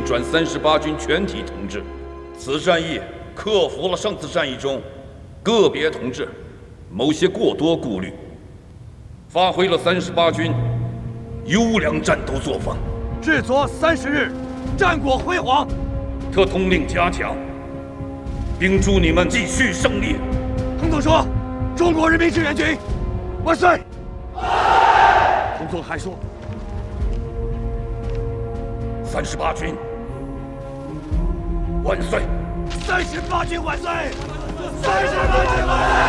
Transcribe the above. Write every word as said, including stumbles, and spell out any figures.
转三十八军全体同志。此战役克服了上次战役中个别同志某些过多顾虑，发挥了三十八军优良战斗作风。 制作三十日，战果辉煌。 特通令加强，并祝你们继续胜利。 彭总说：“中国人民志愿军万岁！”彭总还说：“ 三十八军万岁！” 三十八军万岁！三十八军万岁！